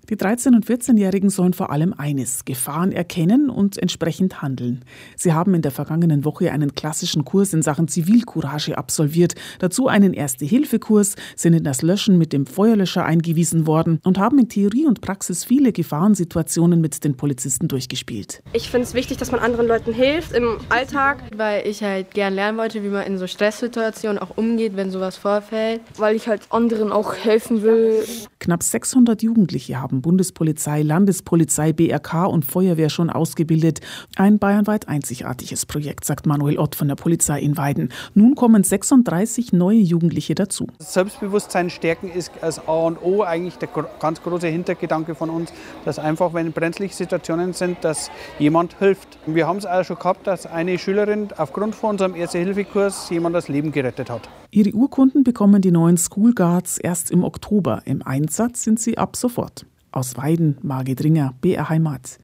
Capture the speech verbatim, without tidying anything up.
Die dreizehn- und vierzehnjährigen sollen vor allem eines: Gefahren erkennen und entsprechend handeln. Sie haben in der vergangenen Woche einen klassischen Kurs in Sachen Zivilcourage absolviert, dazu einen Erste-Hilfe-Kurs, sind in das Löschen mit dem Feuerlöscher eingewiesen worden und haben in Theorie und Praxis viele Gefahrensituationen mit den Polizisten durchgespielt. Ich finde es wichtig, dass man anderen Leuten hilft im Alltag. Weil ich halt gern lernen wollte, wie man in so Stresssituationen auch umgeht, wenn sowas vorfällt. Weil ich halt anderen auch helfen will. Knapp sechshundert Jugendliche haben Bundespolizei, Landespolizei, B R K und Feuerwehr schon ausgebildet. Ein bayernweit einzigartiges Projekt, sagt Manuel Ott von der Polizei in Weiden. Nun kommen sechsunddreißig neue Jugendliche dazu. Selbstbewusstsein stärken ist als A und O eigentlich der ganz große Hintergedanke von uns, dass einfach, wenn brenzliche Situationen sind, dass jemand hilft. Wir haben es auch schon gehabt, dass eine Schülerin aufgrund von unserem Erste-Hilfe-Kurs jemand das Leben gerettet hat. Ihre Urkunden bekommen die neuen School Guards erst im Oktober. Im Einsatz sind sie ab sofort. Aus Weiden, Margit Ringer, B R Heimat.